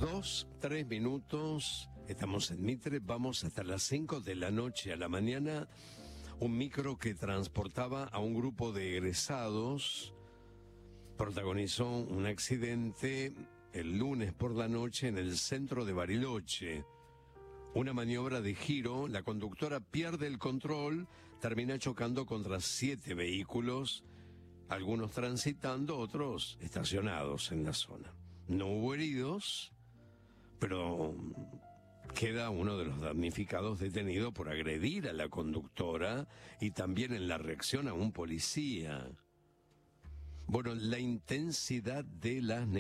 3 minutos. Estamos en Mitre, vamos hasta las 5 de la noche a la mañana. Un micro que transportaba a un grupo de egresados protagonizó un accidente el lunes por la noche en el centro de Bariloche. Una maniobra de giro, la conductora pierde el control, termina chocando contra 7 vehículos, algunos transitando, otros estacionados en la zona. No hubo heridos, pero queda uno de los damnificados detenido por agredir a la conductora y también en la reacción a un policía. Bueno, la intensidad de las